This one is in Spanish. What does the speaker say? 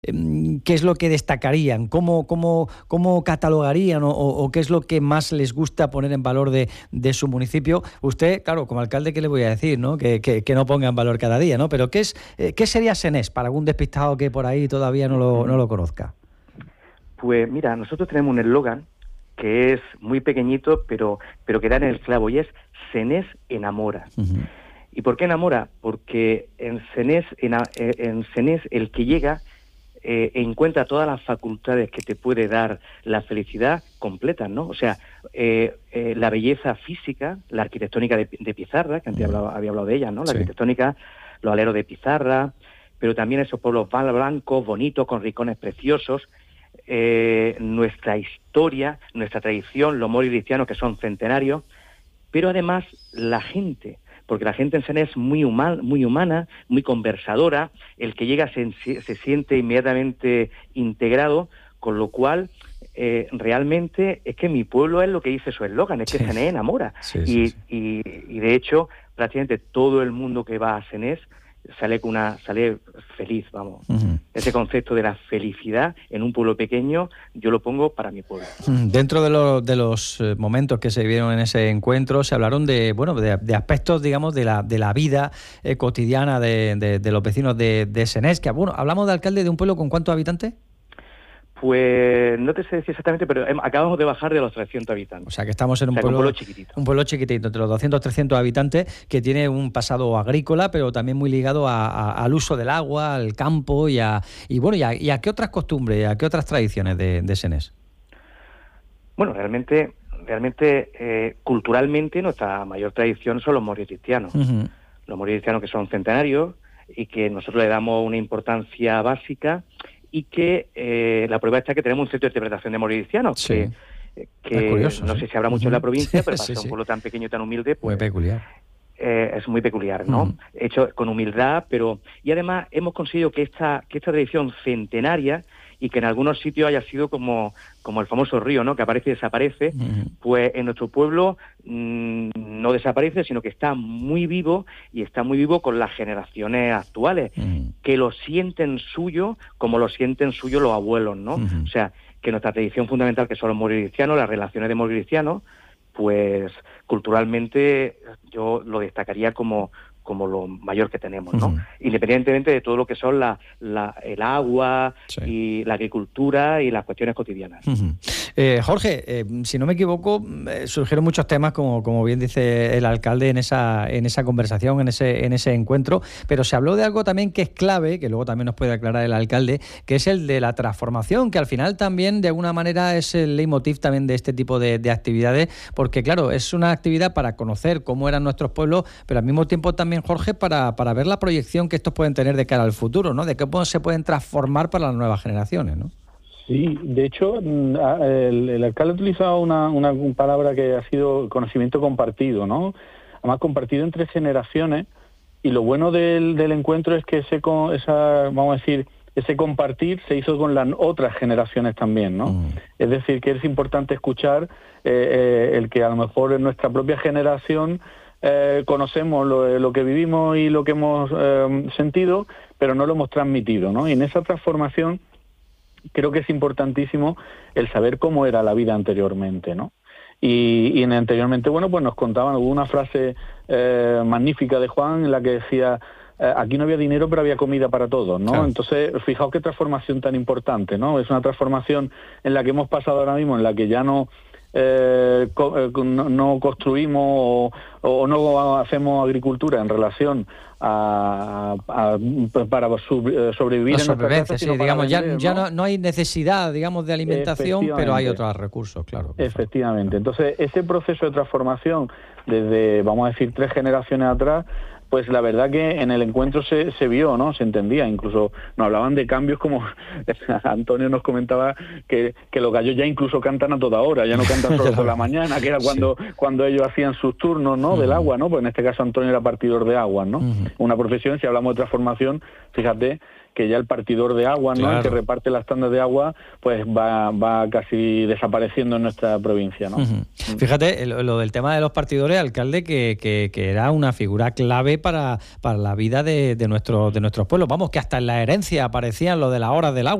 ¿qué es lo que destacarían? ¿Cómo catalogarían o qué es lo que más les gusta poner en valor de su municipio? Usted, claro, como alcalde, ¿qué le voy a decir, no? Que no ponga en valor cada día, ¿no? Pero ¿qué sería Senés para algún despistado que por ahí todavía no lo conozca? Pues mira, nosotros tenemos un eslogan que es muy pequeñito, pero que da en el clavo, y es Senés enamora. Uh-huh. ¿Y por qué enamora? Porque en Senés el que llega encuentra todas las facultades que te puede dar la felicidad completas, ¿no? O sea, la belleza física, la arquitectónica de pizarra, que antes había hablado de ella, ¿no? La arquitectónica, los aleros de pizarra, pero también esos pueblos blancos, bonitos, con rincones preciosos, nuestra historia, nuestra tradición, los moricristianos que son centenarios, pero además la gente, porque la gente en Senés es muy humana, muy conversadora, el que llega se siente inmediatamente integrado, con lo cual realmente es que mi pueblo es lo que dice su eslogan, es que Senés enamora. Y de hecho, prácticamente todo el mundo que va a Senés sale feliz, vamos. Uh-huh. Ese concepto de la felicidad en un pueblo pequeño, yo lo pongo para mi pueblo. Dentro de los momentos que se vieron en ese encuentro, se hablaron de aspectos, digamos, de la vida cotidiana de los vecinos de Senés, que, bueno, hablamos de alcalde de un pueblo con ¿cuántos habitantes? Pues no te sé decir exactamente, pero acabamos de bajar de los 300 habitantes. O sea, que estamos en un pueblo chiquitito. Un pueblo chiquitito, entre los 200 300 habitantes, que tiene un pasado agrícola, pero también muy ligado al uso del agua, al campo y a qué otras costumbres, a qué otras tradiciones de Senés. Bueno, realmente culturalmente nuestra mayor tradición son los moricristianos. Uh-huh. Los moricristianos que son centenarios y que nosotros le damos una importancia básica, y que la prueba está que tenemos un centro de interpretación de moricristianos, sí, que curioso, no sé si habrá mucho en la provincia, pero para ser un pueblo tan pequeño y tan humilde, pues muy peculiar. Es muy peculiar, ¿no? Hecho con humildad, y además hemos conseguido que esta tradición centenaria, y que en algunos sitios haya sido como el famoso río, ¿no? Que aparece y desaparece, pues en nuestro pueblo no desaparece, sino que está muy vivo, y está muy vivo con las generaciones actuales, que lo sienten suyo como lo sienten suyo los abuelos, ¿no? O sea, que nuestra tradición fundamental, que son los moricristianos, las relaciones de moricristianos, pues culturalmente yo lo destacaría como lo mayor que tenemos, ¿no? Independientemente de todo lo que son el agua, y la agricultura y las cuestiones cotidianas. Jorge, si no me equivoco, surgieron muchos temas, como bien dice el alcalde en esa conversación, en ese encuentro, pero se habló de algo también que es clave, que luego también nos puede aclarar el alcalde, que es el de la transformación, que al final también de alguna manera es el leitmotiv también de este tipo de actividades, porque claro, es una actividad para conocer cómo eran nuestros pueblos, pero al mismo tiempo también, Jorge, para ver la proyección que estos pueden tener de cara al futuro, ¿no? De cómo se pueden transformar para las nuevas generaciones, ¿no? Sí, de hecho, el alcalde ha utilizado una palabra que ha sido conocimiento compartido, ¿no? Además, compartido entre generaciones, y lo bueno del encuentro es que ese compartir se hizo con las otras generaciones también, ¿no? Es decir, que es importante escuchar el que a lo mejor en nuestra propia generación conocemos lo que vivimos y lo que hemos sentido, pero no lo hemos transmitido, ¿no? Y en esa transformación creo que es importantísimo el saber cómo era la vida anteriormente, ¿no? Y anteriormente, bueno, pues nos contaban, hubo una frase magnífica de Juan en la que decía: aquí no había dinero, pero había comida para todos, ¿no? Claro. Entonces, fijaos qué transformación tan importante, ¿no? Es una transformación en la que hemos pasado ahora mismo, en la que ya no construimos o no hacemos agricultura en relación para sobrevivir en nuestra casa, sí, digamos, ya no hay necesidad, digamos, de alimentación, pero hay otros recursos, claro. Efectivamente. Entonces, ese proceso de transformación desde, vamos a decir, 3 generaciones atrás, pues la verdad que en el encuentro se vio, ¿no? Se entendía, incluso nos hablaban de cambios como Antonio nos comentaba que los gallos ya incluso cantan a toda hora, ya no cantan solo por la mañana, que era cuando ellos hacían sus turnos, ¿no? Del agua, ¿no? Pues en este caso Antonio era partidor de agua, ¿no? Una profesión, si hablamos de transformación, fíjate que ya el partidor de agua, ¿no? Claro. El que reparte las tandas de agua, pues va casi desapareciendo en nuestra provincia, ¿no? Fíjate, lo del tema de los partidores, alcalde, que era una figura clave para la vida de nuestros pueblos. Vamos, que hasta en la herencia aparecían lo de las horas del agua.